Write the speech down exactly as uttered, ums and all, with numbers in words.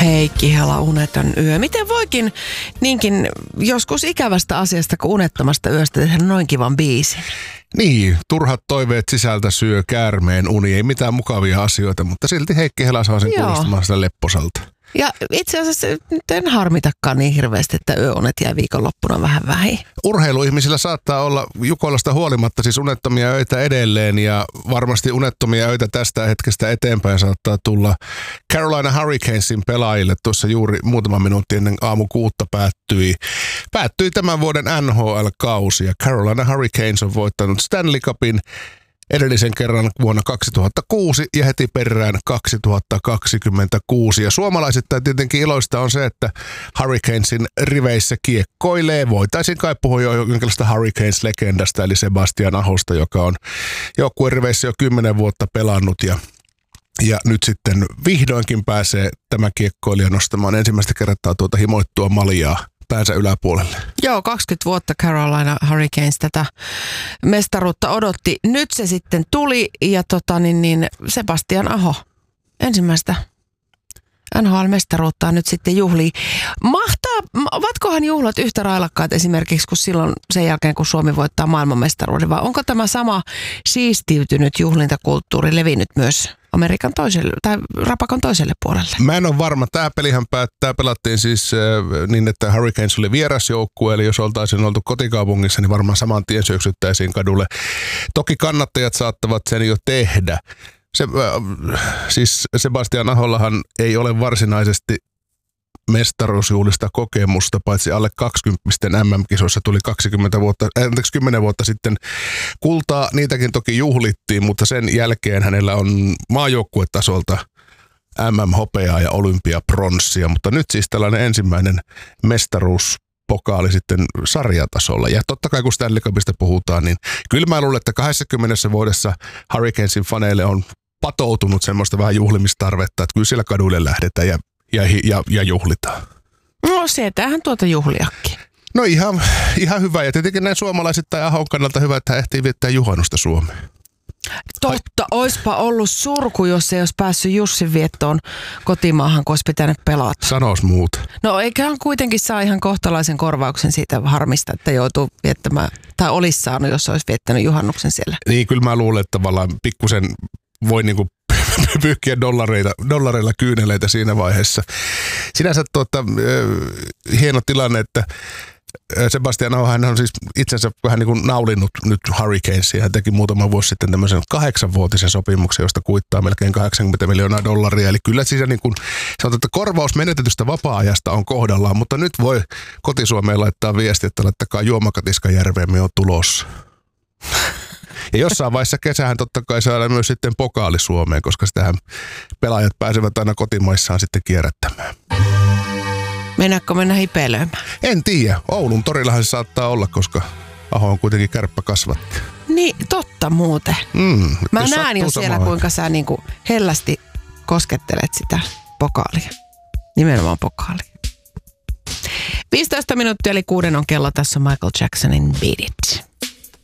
Heikki Hela, uneton yö. Miten voikin niinkin joskus ikävästä asiasta kuin unettomasta yöstä tehdä noin kivan biisin? Niin, turhat toiveet sisältä syö käärmeen uni. Ei mitään mukavia asioita, mutta silti Heikki Hela saa sen kuulostamaan sitä lepposalta. Ja itse asiassa nyt en harmitakaan niin hirveästi, että yöunet jäi viikonloppuna vähän vähin. Urheiluihmisillä saattaa olla Jukolasta huolimatta siis unettomia öitä edelleen ja varmasti unettomia öitä tästä hetkestä eteenpäin saattaa tulla Carolina Hurricanesin pelaajille. Tuossa juuri muutama minuutti ennen aamu kuutta päättyi, päättyi tämän vuoden N H L-kausi ja Carolina Hurricanes on voittanut Stanley Cupin edellisen kerran vuonna kaksituhattakuusi ja heti perään kaksituhattakaksikymmentäkuusi. Ja suomalaisittain tietenkin iloista on se, että Hurricanesin riveissä kiekkoilee. Voitaisiin kai puhua jo jonkinlaista Hurricanes-legendasta, eli Sebastian Ahosta, joka on joukkueen riveissä jo kymmenen vuotta pelannut ja Ja nyt sitten vihdoinkin pääsee tämä kiekkoilija nostamaan ensimmäistä kertaa tuota himoittua maljaa päänsä yläpuolelle. Joo, kaksikymmentä vuotta Carolina Hurricanes tätä mestaruutta odotti. Nyt se sitten tuli ja tota, niin, niin Sebastian Aho ensimmäistä N H L-mestaruuttaa nyt sitten juhlii. Mahtaa, ovatkohan juhlat yhtä railakkaat esimerkiksi kuin silloin sen jälkeen, kun Suomi voittaa maailmanmestaruuden, vai onko tämä sama siistiytynyt juhlintakulttuuri levinnyt myös Amerikan toiselle tai rapakon toiselle puolelle? Mä en ole varma. Tämä pelihän päättää, pelattiin siis äh, niin, että Hurricanes oli vierasjoukkue, eli jos oltaisiin oltu kotikaupungissa, niin varmaan saman tien syöksyttäisiin kadulle. Toki kannattajat saattavat sen jo tehdä. Se, äh, siis Sebastian Ahollahan ei ole varsinaisesti mestaruusjuhlista kokemusta, paitsi alle kaksikymppisten M M-kisoissa tuli kaksikymmentä vuotta, äh, kymmenen vuotta sitten kultaa. Niitäkin toki juhlittiin, mutta sen jälkeen hänellä on maajoukkuetasolta M M-hopeaa ja olympiapronssia, mutta nyt siis tällainen ensimmäinen mestaruuspokaali sitten sarjatasolla. Ja totta kai kun Stanley Cupista puhutaan, niin kyllä mä luulen, että kaksikymmentä vuodessa Hurricanesin faneille on patoutunut semmoista vähän juhlimistarvetta, että kyllä siellä kaduille lähdetään ja Ja, ja, ja juhlitaan. No sieltähän tuota juhliakin. No ihan, ihan hyvä. Ja tietenkin näin suomalaiset tai Ahon kannalta hyvä, että hän ehtii viettää juhannusta Suomeen. Totta, oispa ollut surku, jos ei olisi päässyt Jussin viettoon kotimaahan, kun olisi pitänyt pelata. Sanois muuta. No eiköhän kuitenkin saa ihan kohtalaisen korvauksen siitä harmista, että joutuu viettämään, tai olisi saanut, jos olisi viettänyt juhannuksen siellä. Niin, kyllä mä luulen, että tavallaan pikkusen voi niinku pyyhkiä dollareita, dollareilla kyyneleitä siinä vaiheessa. Sinänsä tuota, äh, hieno tilanne, että Sebastian Aho, hän on siis itsensä vähän niin kuin naulinnut nyt Hurricanesia. Hän teki muutama vuosi sitten tämmöisen kahdeksanvuotisen sopimuksen, josta kuittaa melkein kahdeksankymmentä miljoonaa dollaria. Eli kyllä siis niin kuin sanotaan, että korvaus menetetystä vapaa-ajasta on kohdallaan, mutta nyt voi kotisuomeen laittaa viesti, että laittakaa juomakatiska järveen, me on tulossa. Ja jossain vaiheessa kesähän totta kai saadaan myös sitten pokaali Suomeen, koska sitähän pelaajat pääsevät aina kotimaissaan sitten kierrättämään. Mennäänkö mennä hipeilöimään? En tiedä. Oulun torillahan se saattaa olla, koska Aho on kuitenkin kärppä kasvatti. Niin, totta muuten. Mm, Mä näen jo siellä, samaan, kuinka sä niinku hellästi koskettelet sitä pokaalia. Nimenomaan pokaalia. viisitoista minuuttia eli kuuden on kello. Tässä on Michael Jacksonin Beat It.